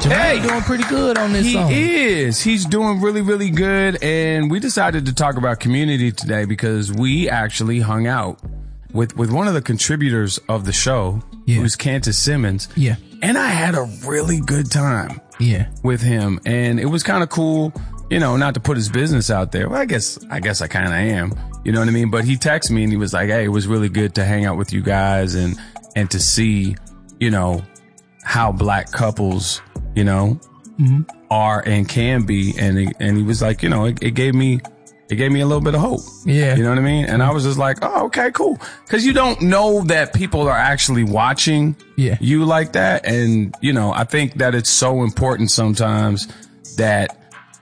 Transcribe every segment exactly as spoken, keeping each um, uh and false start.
Jermaine Hey, doing pretty good on this he song. He is. He's doing really, really good. And we decided to talk about community today because we actually hung out with, with one of the contributors of the show, yeah. who's Candace Simmons. Yeah. And I had a really good time yeah. with him. And it was kind of cool, you know, not to put his business out there. Well, I guess, I guess I kind of am. You know what I mean? But he texted me and he was like, hey, it was really good to hang out with you guys and, and to see, you know, how black couples, you know, mm-hmm. are and can be. And he, and he was like, you know, it, it gave me, it gave me a little bit of hope. Yeah. You know what I mean? And I was just like, oh, okay, cool. Cause you don't know that people are actually watching yeah. you like that. And, you know, I think that it's so important sometimes that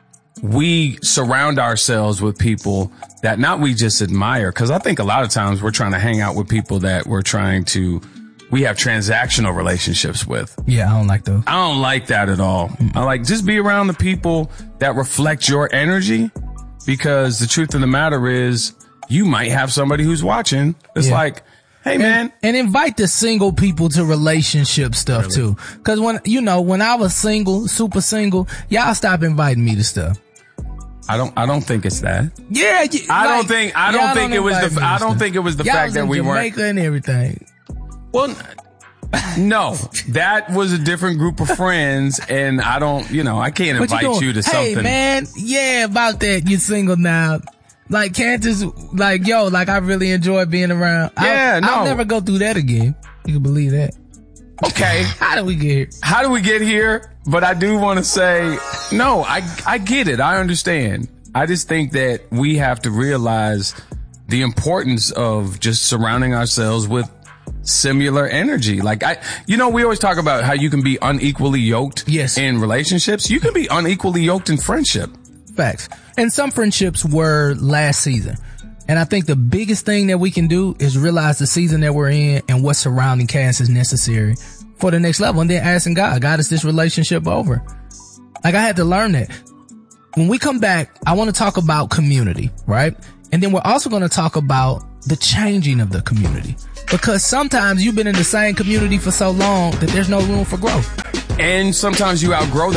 we surround ourselves with people that not we just admire. Cause I think a lot of times we're trying to hang out with people that we're trying to, we have transactional relationships with. Yeah, I don't like those. I don't like that at all. Mm-hmm. I like just be around the people that reflect your energy, because the truth of the matter is you might have somebody who's watching. It's yeah. like, hey, and, man. And invite the single people to relationship stuff, really? Too. Because when, you know, when I was single, super single, y'all stop inviting me to stuff. I don't, I don't think it's that. Yeah. You, I like, don't think, I don't think don't it was the, I don't think it was the y'all fact was that we Jamaica weren't. and everything. Well, no, that was a different group of friends, and I don't, you know, I can't invite you, you to hey, something. Hey, man, yeah, about that. You're single now. Like, Candace, like, yo, like, I really enjoy being around. Yeah, I'll, no. I'll never go through that again. You can believe that. Okay. How do we get here? How do we get here? But I do want to say, no, I, I get it. I understand. I just think that we have to realize the importance of just surrounding ourselves with similar energy. Like I, you know, we always talk about how you can be unequally yoked yes. in relationships. You can be unequally yoked in friendship. Facts. And some friendships were last season. And I think the biggest thing that we can do is realize the season that we're in and what surrounding cast is necessary for the next level. And then asking God, God, is this relationship over? Like I had to learn that. When we come back, I want to talk about community, right? And then we're also going to talk about the changing of the community. Because sometimes you've been in the same community for so long that there's no room for growth. And sometimes you outgrow that.